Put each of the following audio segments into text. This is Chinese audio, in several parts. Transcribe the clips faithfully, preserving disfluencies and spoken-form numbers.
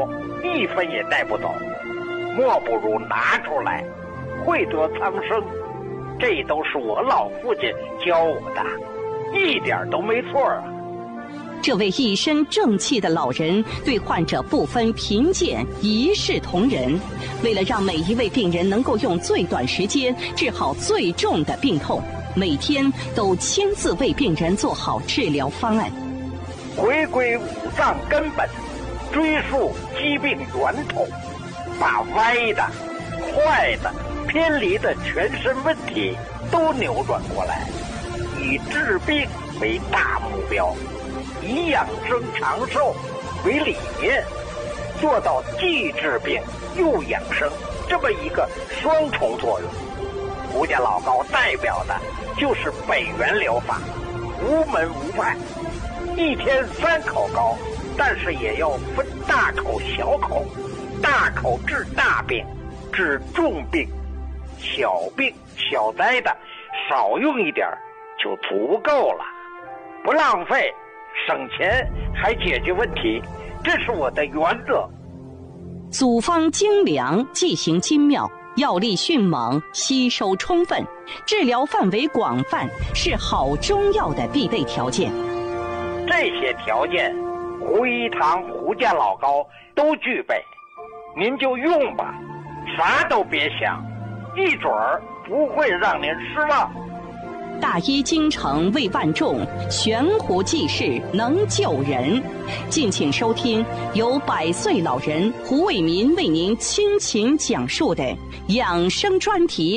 候一分也带不走，莫不如拿出来，惠得苍生。这都是我老父亲教我的，一点都没错啊。 这位一身正气的老人对患者不分贫贱，一视同仁。为了让每一位病人能够用最短时间治好最重的病痛，每天都亲自为病人做好治疗方案。 回归五脏根本，追溯疾病源头，把歪的、坏的、偏离的全身问题都扭转过来，以治病为大目标，以养生长寿为理念，做到既治病又养生这么一个双重作用。胡家老高代表的就是北元疗法，无门无派，一天三口膏，但是也要分大口小口，大口治大病，治重病，小病小灾的少用一点就足够了，不浪费，省钱还解决问题，这是我的原则。 组方精良，剂型精妙，药力迅猛，吸收充分，治疗范围广泛，是好中药的必备条件。 这些条件，胡一堂、胡家老高都具备，您就用吧，啥都别想，一准儿不会让您失望。 大医精诚为万众，悬壶济世能救人。敬请收听由百岁老人胡卫民为您倾情讲述的养生专题。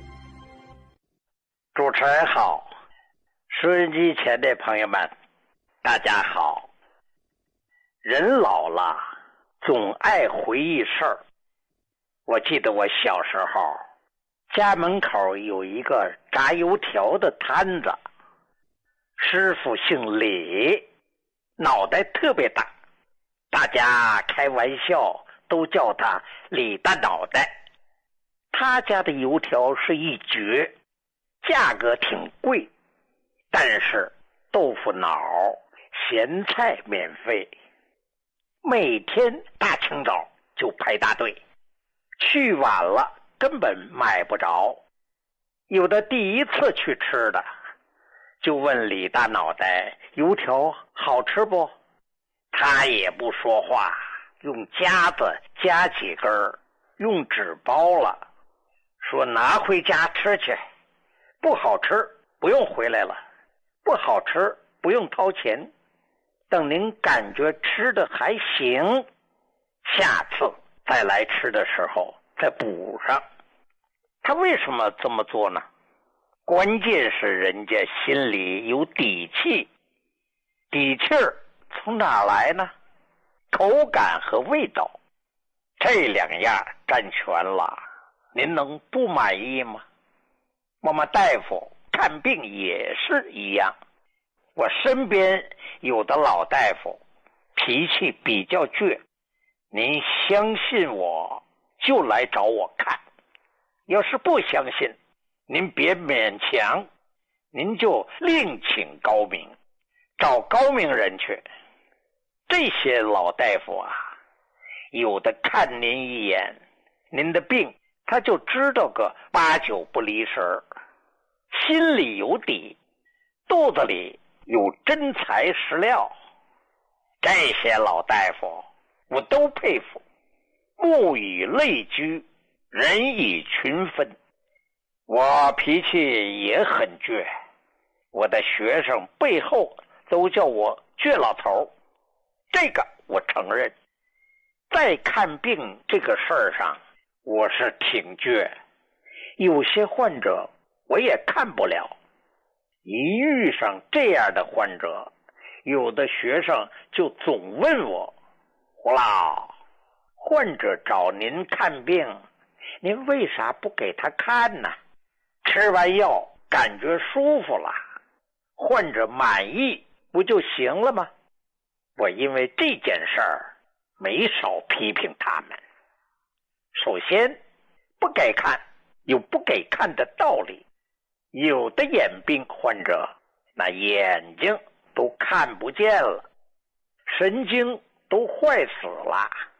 主持人好，收音机前的朋友们大家好。人老了总爱回忆事儿。我记得我小时候家门口有一个炸油条的摊子，师傅姓李，脑袋特别大，大家开玩笑都叫他李大脑袋。他家的油条是一绝，价格挺贵，但是豆腐脑、咸菜免费，每天大清早就排大队，去晚了根本买不着。有的第一次去吃的就问李大脑袋油条好吃不，他也不说话，用夹子夹几根，用纸包了，说拿回家吃去，不好吃不用回来了，不好吃不用掏钱，等您感觉吃的还行，下次再来吃的时候再补上。他为什么这么做呢？关键是人家心里有底气。底气儿从哪来呢？口感和味道，这两样占全了，您能不满意吗？我们大夫看病也是一样，我身边有的老大夫脾气比较倔，您相信我就来找我看，要是不相信您别勉强，您就另请高明，找高明人去。这些老大夫啊，有的看您一眼，您的病他就知道个八九不离十，心里有底，肚子里有真材实料。这些老大夫我都佩服，物以类聚，人以群分。我脾气也很倔，我的学生背后都叫我倔老头，这个我承认。在看病这个事儿上我是挺倔，有些患者我也看不了，一遇上这样的患者，有的学生就总问我，胡老，患者找您看病，您为啥不给他看呢？吃完药感觉舒服了，患者满意不就行了吗？我因为这件事儿没少批评他们。首先，不给看有不给看的道理，有的眼病患者那眼睛都看不见了，神经都坏死了，